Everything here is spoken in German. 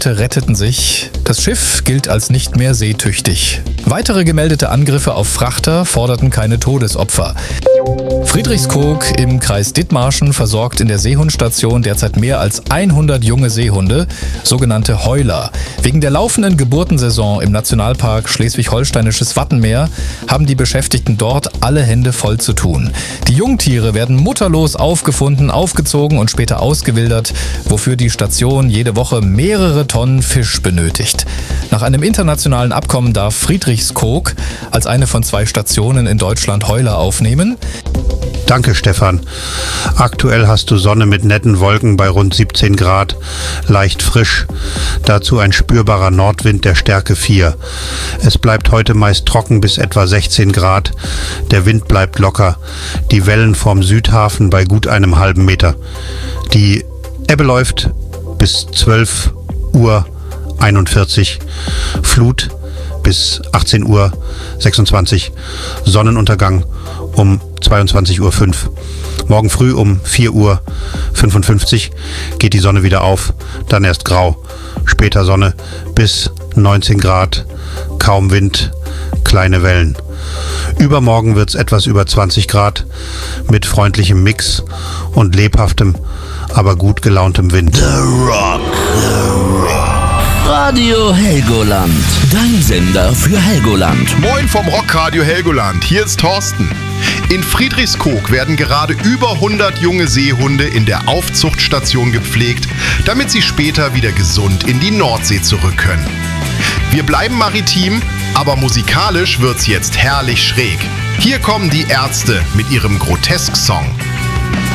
Leute retteten sich. Das Schiff gilt als nicht mehr seetüchtig. Weitere gemeldete Angriffe auf Frachter forderten keine Todesopfer. Friedrichskoog im Kreis Dithmarschen versorgt in der Seehundstation derzeit mehr als 100 junge Seehunde, sogenannte Heuler. Wegen der laufenden Geburtensaison im Nationalpark Schleswig-Holsteinisches Wattenmeer haben die Beschäftigten dort alle Hände voll zu tun. Die Jungtiere werden mutterlos aufgefunden, aufgezogen und später ausgewildert, wofür die Station jede Woche mehrere Tonnen Fisch benötigt. Nach einem internationalen Abkommen darf Friedrichskoog als eine von 2 Stationen in Deutschland Heuler aufnehmen. Danke, Stefan. Aktuell hast du Sonne mit netten Wolken bei rund 17 Grad, leicht frisch. Dazu ein spürbarer Nordwind der Stärke 4. Es bleibt heute meist trocken bis etwa 16 Grad. Der Wind bleibt locker. Die Wellen vorm Südhafen bei gut einem halben Meter. Die Ebbe läuft bis 12:41 Uhr. Flut bis 18:26 Uhr. Sonnenuntergang um 22:05 Uhr. Morgen früh um 4:55 Uhr geht die Sonne wieder auf, dann erst grau. Später Sonne bis 19 Grad, kaum Wind, kleine Wellen. Übermorgen wird es etwas über 20 Grad mit freundlichem Mix und lebhaftem, aber gut gelauntem Wind. The Rock. Radio Helgoland. Dein Sender für Helgoland. Moin vom Rockradio Helgoland. Hier ist Thorsten. In Friedrichskoog werden gerade über 100 junge Seehunde in der Aufzuchtstation gepflegt, damit sie später wieder gesund in die Nordsee zurück können. Wir bleiben maritim, aber musikalisch wird's jetzt herrlich schräg. Hier kommen die Ärzte mit ihrem Grotesk-Song.